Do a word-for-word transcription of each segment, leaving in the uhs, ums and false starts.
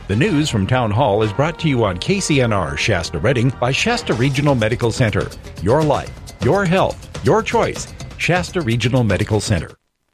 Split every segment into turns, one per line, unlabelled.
The news from Town Hall is brought to you on K C N R Shasta Redding by Shasta Regional Medical Center. Your life, your health, your choice. Shasta Regional Medical Center.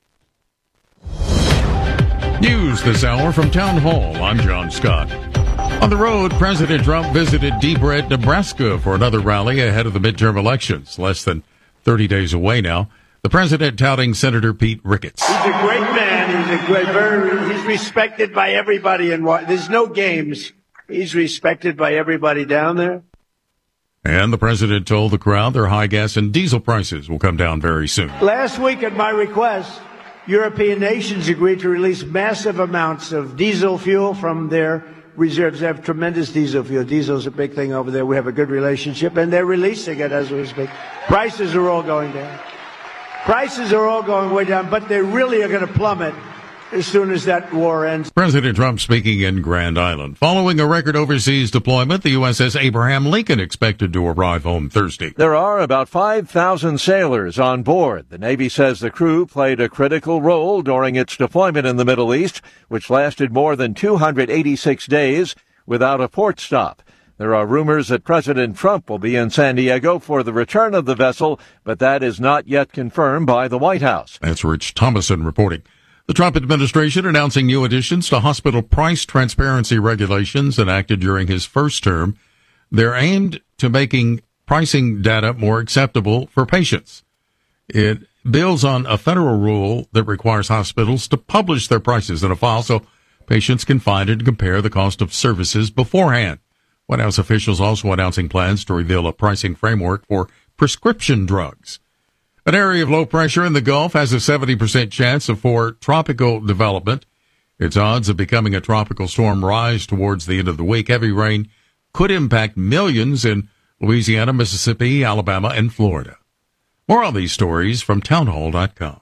News this hour from Town Hall. I'm John Scott. On the road, President Trump visited Deep Red, Nebraska for another rally ahead of the midterm elections, less than thirty days away now. The president touting Senator Pete Ricketts.
He's a great man. He's a great, very, he's respected by everybody. And there's no games. He's respected by everybody down there.
And the president told the crowd their high gas and diesel prices will come down very soon.
Last week, at my request, European nations agreed to release massive amounts of diesel fuel from their reserves. They have tremendous diesel fuel. Diesel's a big thing over there. We have a good relationship, and they're releasing it as we speak. Prices are all going down. Prices are all going way down, but they really are going to plummet as soon as that war ends.
President Trump speaking in Grand Island. Following a record overseas deployment, the U S S Abraham Lincoln expected to arrive home Thursday.
There are about five thousand sailors on board. The Navy says the crew played a critical role during its deployment in the Middle East, which lasted more than two hundred eighty-six days without a port stop. There are rumors that President Trump will be in San Diego for the return of the vessel, but that is not yet confirmed by the White House.
That's Rich Thomason reporting. The Trump administration announcing new additions to hospital price transparency regulations enacted during his first term. They're aimed to making pricing data more acceptable for patients. It builds on a federal rule that requires hospitals to publish their prices in a file so patients can find and compare the cost of services beforehand. White House officials also announcing plans to reveal a pricing framework for prescription drugs. An area of low pressure in the Gulf has a seventy percent chance of for tropical development. Its odds of becoming a tropical storm rise towards the end of the week. Heavy rain could impact millions in Louisiana, Mississippi, Alabama, and Florida. More on these stories from townhall dot com.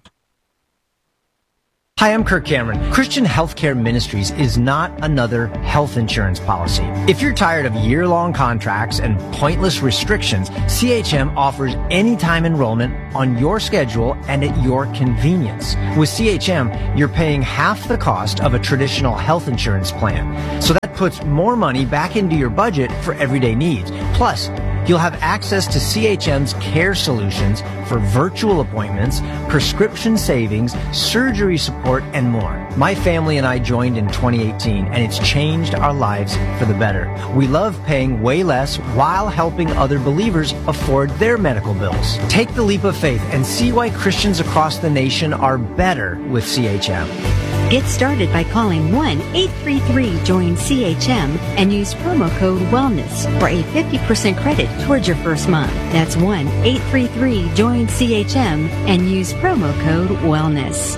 Hi, I'm Kirk Cameron. Christian Healthcare Ministries is not another health insurance policy. If you're tired of year-long contracts and pointless restrictions, C H M offers anytime enrollment on your schedule and at your convenience. With C H M, you're paying half the cost of a traditional health insurance plan. So that puts more money back into your budget for everyday needs. Plus, you'll have access to C H M's care solutions for virtual appointments, prescription savings, surgery support, and more. My family and I joined in twenty eighteen, and it's changed our lives for the better. We love paying way less while helping other believers afford their medical bills. Take the leap of faith and see why Christians across the nation are better with C H M.
Get started by calling one eight three three join C H M and use promo code WELLNESS for a fifty percent credit towards your first month. That's one eight three three join C H M and use promo code WELLNESS.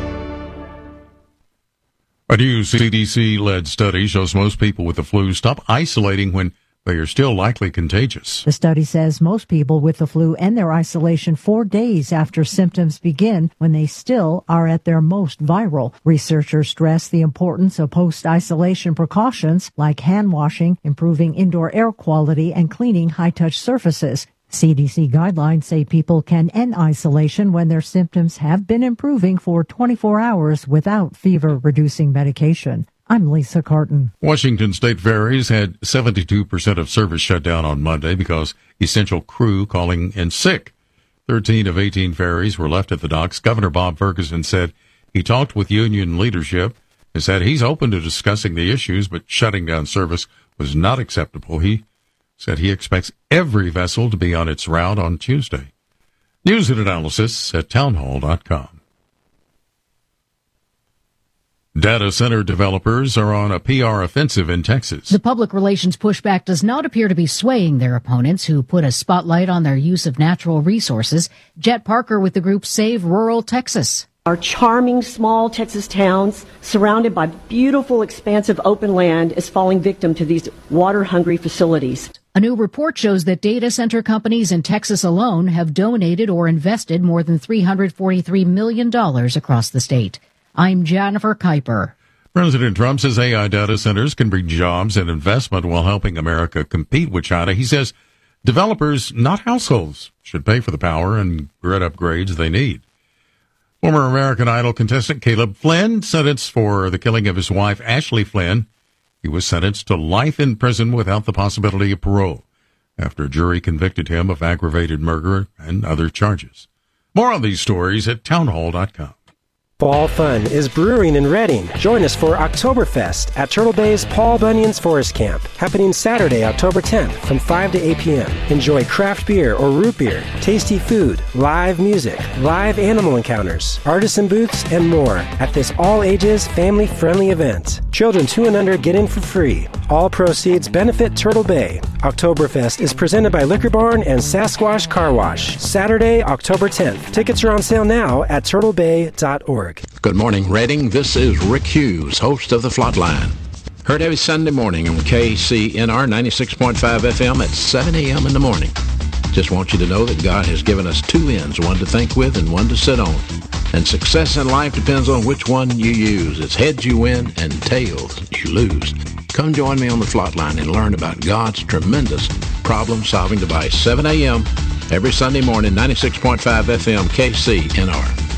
A new C D C-led study shows most people with the flu stop isolating when they are still likely contagious.
The study says most people with the flu end their isolation four days after symptoms begin when they still are at their most viral. Researchers stress the importance of post-isolation precautions like hand washing, improving indoor air quality, and cleaning high-touch surfaces. C D C guidelines say people can end isolation when their symptoms have been improving for twenty-four hours without fever-reducing medication. I'm Lisa Carton.
Washington State Ferries had seventy-two percent of service shut down on Monday because essential crew calling in sick. thirteen of eighteen ferries were left at the docks. Governor Bob Ferguson said he talked with union leadership and said he's open to discussing the issues, but shutting down service was not acceptable. He said he expects every vessel to be on its route on Tuesday. News and analysis at townhall dot com. Data center developers are on a P R offensive in Texas.
The public relations pushback does not appear to be swaying their opponents, who put a spotlight on their use of natural resources. Jet Parker with the group Save Rural Texas.
Our charming small Texas towns, surrounded by beautiful, expansive open land, is falling victim to these water-hungry facilities.
A new report shows that data center companies in Texas alone have donated or invested more than three hundred forty-three million dollars across the state. I'm Jennifer Kuiper.
President Trump says A I data centers can bring jobs and investment while helping America compete with China. He says developers, not households, should pay for the power and grid upgrades they need. Former American Idol contestant Caleb Flynn sentenced for the killing of his wife, Ashley Flynn. He was sentenced to life in prison without the possibility of parole after a jury convicted him of aggravated murder and other charges. More on these stories at townhall dot com.
Fall fun is brewing in Reading. Join us for Oktoberfest at Turtle Bay's Paul Bunyan's Forest Camp, happening Saturday, October tenth from five to eight p.m. Enjoy craft beer or root beer, tasty food, live music, live animal encounters, artisan booths, and more at this all-ages, family-friendly event. Children two and under get in for free. All proceeds benefit Turtle Bay. Oktoberfest is presented by Liquor Barn and Sasquatch Car Wash. Saturday, October tenth. Tickets are on sale now at turtle bay dot org.
Good morning, Reading. This is Rick Hughes, host of The Flatline. Heard every Sunday morning on K C N R ninety-six point five F M at seven a.m. in the morning. Just want you to know that God has given us two ends, one to think with and one to sit on. And success in life depends on which one you use. It's heads you win and tails you lose. Come join me on The Flatline and learn about God's tremendous problem-solving device. seven a.m. every Sunday morning, ninety-six point five F M, K C N R.